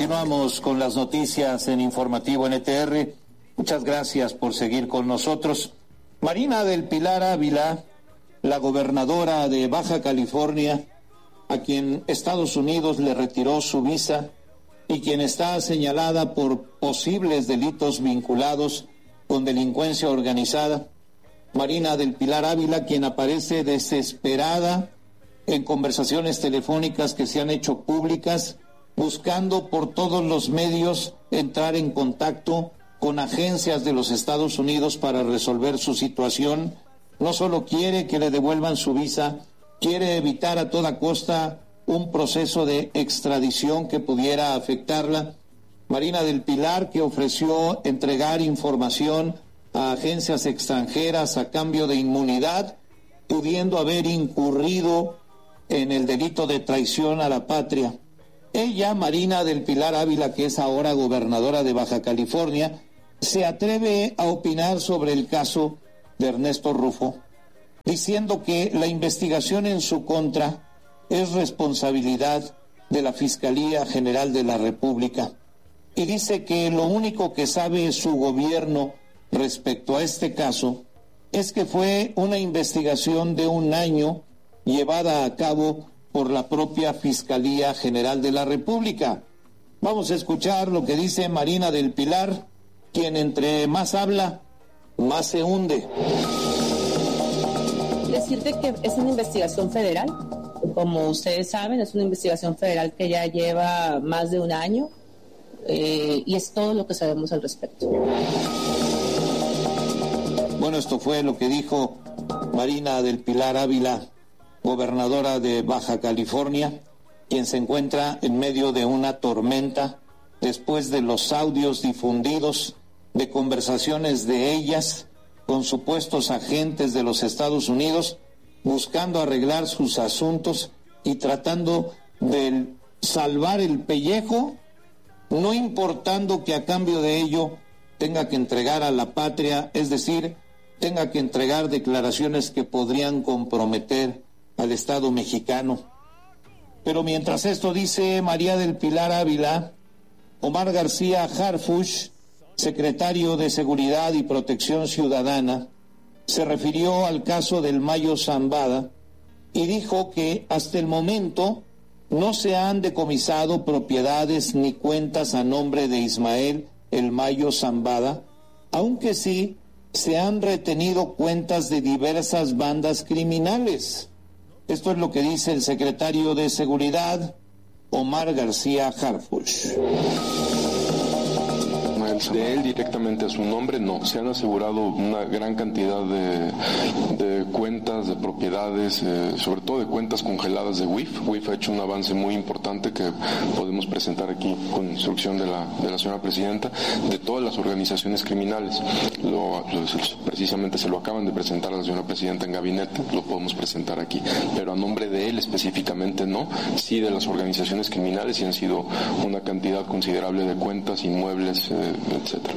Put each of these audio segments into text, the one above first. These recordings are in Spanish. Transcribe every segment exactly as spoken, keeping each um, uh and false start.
Continuamos con las noticias en Informativo N T R. Muchas gracias por seguir con nosotros. Marina del Pilar Ávila, la gobernadora de Baja California, a quien Estados Unidos le retiró su visa y quien está señalada por posibles delitos vinculados con delincuencia organizada. Marina del Pilar Ávila, quien aparece desesperada en conversaciones telefónicas que se han hecho públicas, buscando por todos los medios entrar en contacto con agencias de los Estados Unidos para resolver su situación. No solo quiere que le devuelvan su visa, quiere evitar a toda costa un proceso de extradición que pudiera afectarla. Marina del Pilar, que ofreció entregar información a agencias extranjeras a cambio de inmunidad, pudiendo haber incurrido en el delito de traición a la patria. Ella, Marina del Pilar Ávila, que es ahora gobernadora de Baja California, se atreve a opinar sobre el caso de Ernesto Rufo, diciendo que la investigación en su contra es responsabilidad de la Fiscalía General de la República. Y dice que lo único que sabe su gobierno respecto a este caso es que fue una investigación de un año llevada a cabo por la propia Fiscalía General de la República. Vamos a escuchar lo que dice Marina del Pilar, quien entre más habla, más se hunde. Decirte que es una investigación federal. Como ustedes saben, es una investigación federal que ya lleva más de un año eh, y es todo lo que sabemos al respecto. Bueno, esto fue lo que dijo Marina del Pilar Ávila, gobernadora de Baja California, quien se encuentra en medio de una tormenta después de los audios difundidos de conversaciones de ellas con supuestos agentes de los Estados Unidos, buscando arreglar sus asuntos y tratando de salvar el pellejo, no importando que a cambio de ello tenga que entregar a la patria, es decir, tenga que entregar declaraciones que podrían comprometer al Estado mexicano. Pero mientras esto dice María del Pilar Ávila, Omar García Harfuch, secretario de Seguridad y Protección Ciudadana, se refirió al caso del Mayo Zambada y dijo que hasta el momento no se han decomisado propiedades ni cuentas a nombre de Ismael el Mayo Zambada, aunque sí se han retenido cuentas de diversas bandas criminales. Esto es lo que dice el secretario de Seguridad, Omar García Harfuch. De él directamente a su nombre, no. Se han asegurado una gran cantidad de, de cuentas, de propiedades, eh, sobre todo de cuentas congeladas de W I F. W I F ha hecho un avance muy importante que podemos presentar aquí con instrucción de la, de la señora presidenta, de todas las organizaciones criminales. Lo, lo, precisamente se lo acaban de presentar a la señora presidenta en gabinete, lo podemos presentar aquí. Pero a nombre de él específicamente no, sí de las organizaciones criminales, y han sido una cantidad considerable de cuentas, inmuebles, eh, etcétera.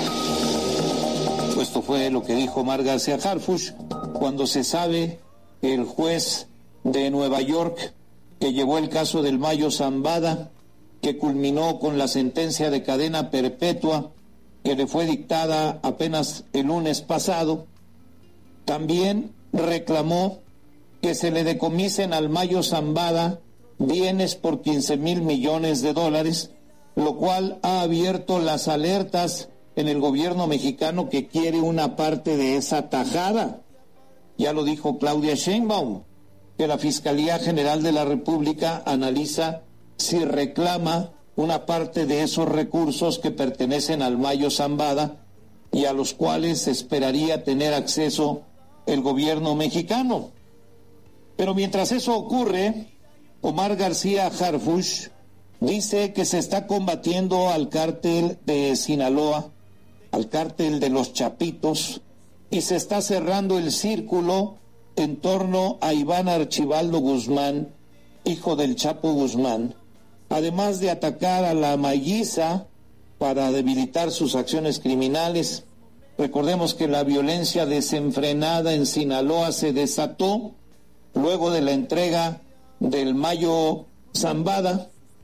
Esto fue lo que dijo Omar García Harfuch cuando se sabe que el juez de Nueva York que llevó el caso del Mayo Zambada, que culminó con la sentencia de cadena perpetua que le fue dictada apenas el lunes pasado, también reclamó que se le decomisen al Mayo Zambada bienes por quince mil millones de dólares, lo cual ha abierto las alertas en el gobierno mexicano que quiere una parte de esa tajada. Ya lo dijo Claudia Sheinbaum, que la Fiscalía General de la República analiza si reclama una parte de esos recursos que pertenecen al Mayo Zambada y a los cuales esperaría tener acceso el gobierno mexicano. Pero mientras eso ocurre, Omar García Harfuch dice que se está combatiendo al cártel de Sinaloa, al cártel de los Chapitos, y se está cerrando el círculo en torno a Iván Archibaldo Guzmán, hijo del Chapo Guzmán, además de atacar a la Maguiza para debilitar sus acciones criminales. Recordemos que la violencia desenfrenada en Sinaloa se desató luego de la entrega del Mayo Zambada,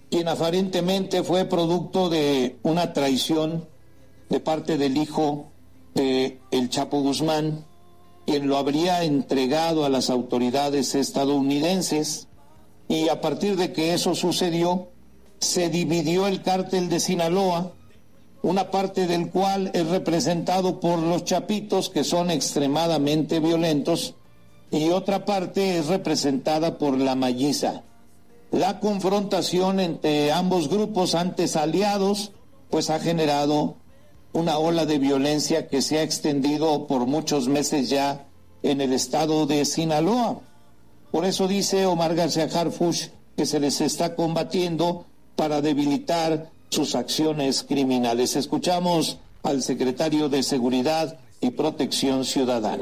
quien aparentemente fue producto de una traición de parte del hijo de el Chapo Guzmán, quien lo habría entregado a las autoridades estadounidenses, y a partir de que eso sucedió, se dividió el cártel de Sinaloa, una parte del cual es representado por los chapitos, que son extremadamente violentos, y otra parte es representada por la Malliza. La confrontación entre ambos grupos, antes aliados, pues ha generado una ola de violencia que se ha extendido por muchos meses ya en el estado de Sinaloa. Por eso dice Omar García Harfuch que se les está combatiendo para debilitar sus acciones criminales. Escuchamos al secretario de Seguridad y Protección Ciudadana.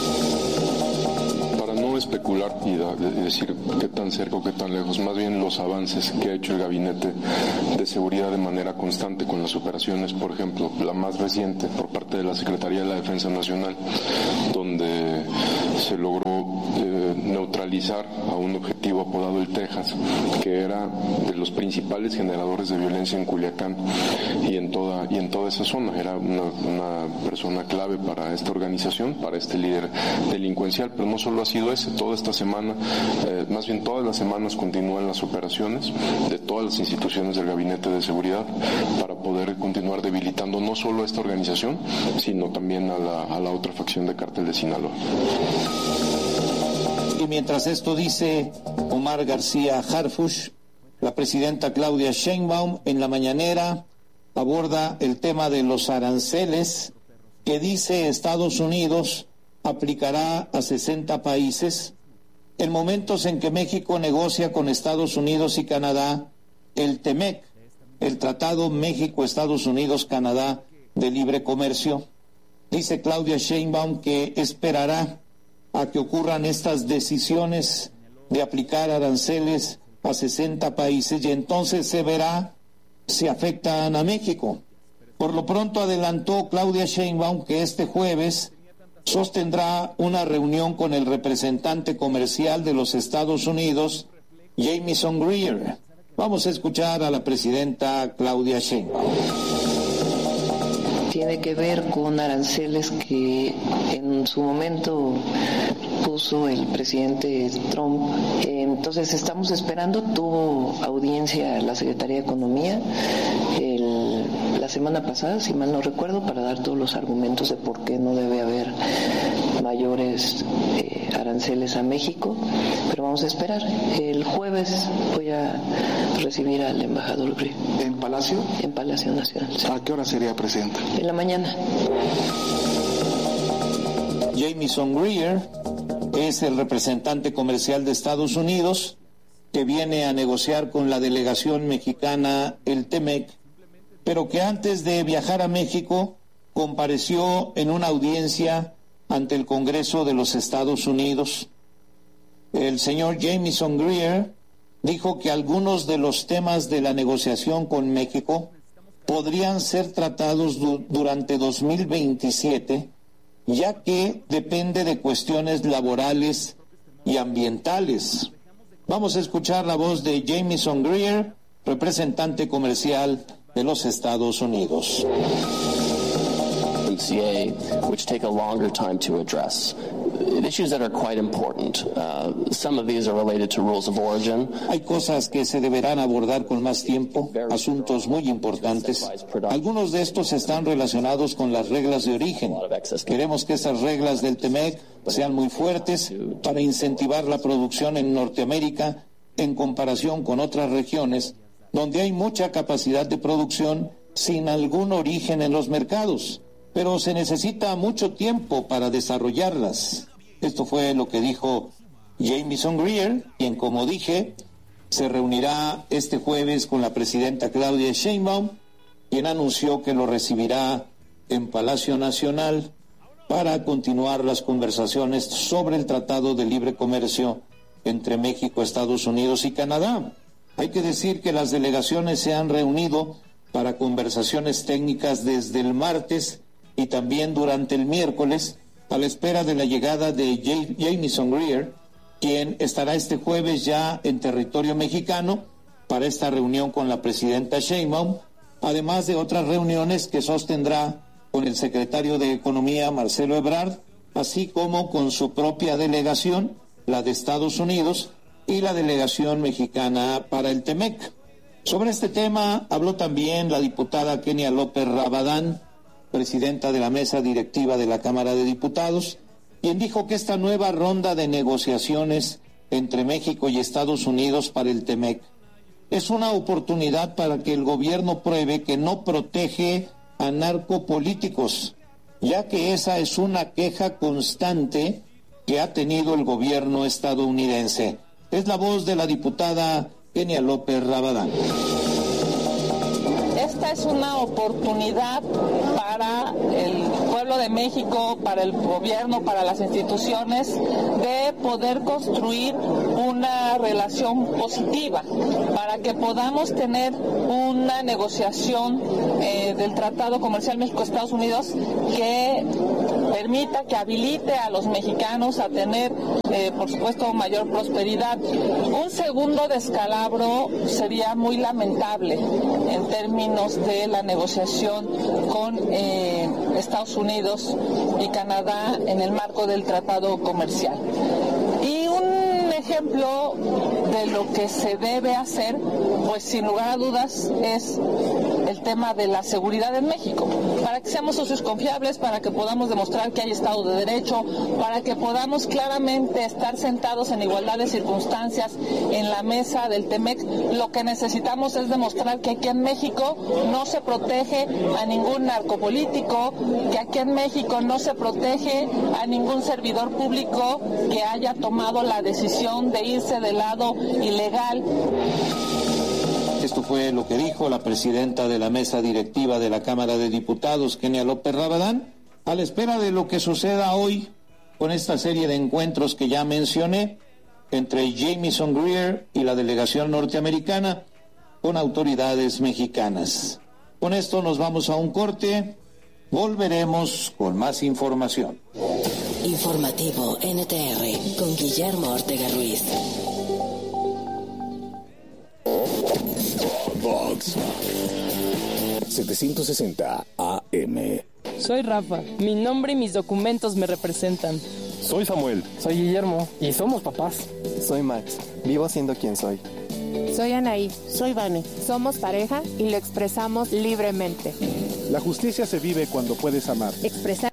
Especular y da, de decir qué tan cerca o qué tan lejos, más bien los avances que ha hecho el Gabinete de Seguridad de manera constante con las operaciones, por ejemplo, la más reciente por parte de la Secretaría de la Defensa Nacional, donde se logró eh, neutralizar a un objetivo apodado el Texas, que era de los principales generadores de violencia en Culiacán y en toda, y en toda esa zona. Era una, una persona clave para esta organización, para este líder delincuencial, pero no solo ha sido ese. Toda esta semana, eh, más bien todas las semanas continúan las operaciones de todas las instituciones del Gabinete de Seguridad para poder continuar debilitando no solo a esta organización, sino también a la, a la otra facción de Cártel de Sinaloa. Y mientras esto dice Omar García Harfuch, la presidenta Claudia Sheinbaum en la mañanera aborda el tema de los aranceles que dice Estados Unidos aplicará a sesenta países en momentos en que México negocia con Estados Unidos y Canadá el T M E C, el Tratado México-Estados Unidos-Canadá de Libre Comercio. Dice Claudia Sheinbaum que esperará a que ocurran estas decisiones de aplicar aranceles a sesenta países y entonces se verá si afectan a México. Por lo pronto adelantó Claudia Sheinbaum que este jueves sostendrá una reunión con el representante comercial de los Estados Unidos, Jamieson Greer. Vamos a escuchar a la presidenta Claudia Sheinbaum. Tiene que ver con aranceles que en su momento puso el presidente Trump. Entonces estamos esperando, tuvo audiencia la Secretaría de Economía el, la semana pasada, si mal no recuerdo, para dar todos los argumentos de por qué no debe haber mayores eh, aranceles a México, pero vamos a esperar. El jueves voy a recibir al embajador Greer. ¿En Palacio? En Palacio Nacional. Sí. ¿A qué hora sería, presidenta? En la mañana. Jamieson Greer es el representante comercial de Estados Unidos que viene a negociar con la delegación mexicana, el T M E C, pero que antes de viajar a México compareció en una audiencia ante el Congreso de los Estados Unidos. El señor Jamieson Greer dijo que algunos de los temas de la negociación con México podrían ser tratados du- durante dos mil veintisiete, ya que depende de cuestiones laborales y ambientales. Vamos a escuchar la voz de Jamieson Greer, representante comercial de los Estados Unidos. M C A, which take a longer time to address. Issues that are quite important. Uh, some of these are related to rules of origin. Hay cosas que se deberán abordar con más tiempo, asuntos muy importantes. Algunos de estos están relacionados con las reglas de origen. Queremos que esas reglas del T M E C sean muy fuertes para incentivar la producción en Norteamérica en comparación con otras regiones donde hay mucha capacidad de producción sin algún origen en los mercados, pero se necesita mucho tiempo para desarrollarlas. Esto fue lo que dijo Jamieson Greer, quien, como dije, se reunirá este jueves con la presidenta Claudia Sheinbaum, quien anunció que lo recibirá en Palacio Nacional para continuar las conversaciones sobre el Tratado de Libre Comercio entre México, Estados Unidos y Canadá. Hay que decir que las delegaciones se han reunido para conversaciones técnicas desde el martes y también durante el miércoles, a la espera de la llegada de Jamieson Greer, quien estará este jueves ya en territorio mexicano para esta reunión con la presidenta Sheinbaum, además de otras reuniones que sostendrá con el secretario de Economía, Marcelo Ebrard, así como con su propia delegación, la de Estados Unidos, y la delegación mexicana para el Temec. Sobre este tema habló también la diputada Kenia López Rabadán, presidenta de la mesa directiva de la Cámara de Diputados, quien dijo que esta nueva ronda de negociaciones entre México y Estados Unidos para el Temec es una oportunidad para que el gobierno pruebe que no protege a narcopolíticos, ya que esa es una queja constante que ha tenido el gobierno estadounidense. Es la voz de la diputada Kenia López Rabadán. Esta es una oportunidad para el pueblo de México, para el gobierno, para las instituciones, de poder construir una relación positiva, para que podamos tener una negociación eh, del Tratado Comercial México-Estados Unidos que permita, que habilite a los mexicanos a tener, eh, por supuesto, mayor prosperidad. Un segundo descalabro sería muy lamentable en términos de la negociación con eh, Estados Unidos y Canadá en el marco del Tratado Comercial. Y un ejemplo de lo que se debe hacer, pues sin lugar a dudas, es el tema de la seguridad en México, para que seamos socios confiables, para que podamos demostrar que hay Estado de Derecho, para que podamos claramente estar sentados en igualdad de circunstancias en la mesa del Temec. Lo que necesitamos es demostrar que aquí en México no se protege a ningún narcopolítico, que aquí en México no se protege a ningún servidor público que haya tomado la decisión de irse del lado ilegal. Esto fue lo que dijo la presidenta de la mesa directiva de la Cámara de Diputados, Kenia López Rabadán, a la espera de lo que suceda hoy con esta serie de encuentros que ya mencioné entre Jamieson Greer y la delegación norteamericana con autoridades mexicanas. Con esto nos vamos a un corte, volveremos con más información. Informativo N T R con Guillermo Ortega Ruiz. Vox setecientos sesenta A M. Soy Rafa. Mi nombre y mis documentos me representan. Soy Samuel. Soy Guillermo. Y somos papás. Soy Max. Vivo siendo quien soy. Soy Anaí. Soy Vane. Somos pareja y lo expresamos libremente. La justicia se vive cuando puedes amar. Expresar.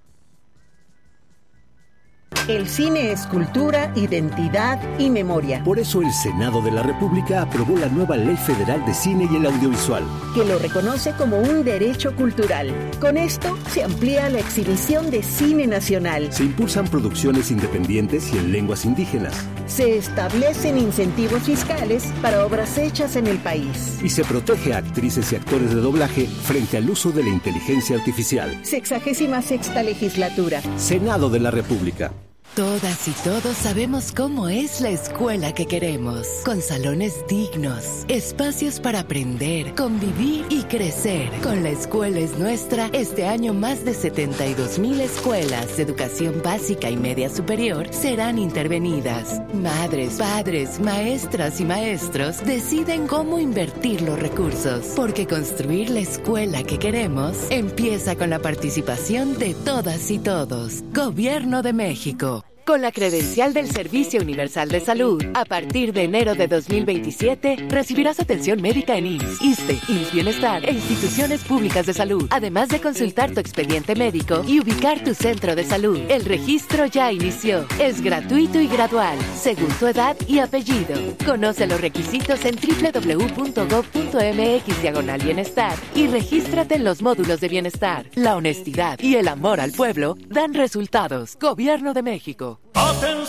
El cine es cultura, identidad y memoria. Por eso el Senado de la República aprobó la nueva Ley Federal de Cine y el Audiovisual, que lo reconoce como un derecho cultural. Con esto se amplía la exhibición de cine nacional. Se impulsan producciones independientes y en lenguas indígenas. Se establecen incentivos fiscales para obras hechas en el país. Y se protege a actrices y actores de doblaje frente al uso de la inteligencia artificial. Sexagésima sexta legislatura. Senado de la República. Todas y todos sabemos cómo es la escuela que queremos, con salones dignos, espacios para aprender, convivir y crecer. Con La Escuela es Nuestra, este año más de setenta y dos mil escuelas de educación básica y media superior serán intervenidas. Madres, padres, maestras y maestros deciden cómo invertir los recursos, porque construir la escuela que queremos empieza con la participación de todas y todos. Gobierno de México. Con la credencial del Servicio Universal de Salud, a partir de enero de dos mil veintisiete, recibirás atención médica en I M S S, ISSSTE, I M S S Bienestar e instituciones públicas de salud, además de consultar tu expediente médico y ubicar tu centro de salud. El registro ya inició. Es gratuito y gradual, según tu edad y apellido. Conoce los requisitos en doble u doble u doble u punto gob punto eme equis diagonal bienestar y regístrate en los módulos de bienestar. La honestidad y el amor al pueblo dan resultados. Gobierno de México. Atención.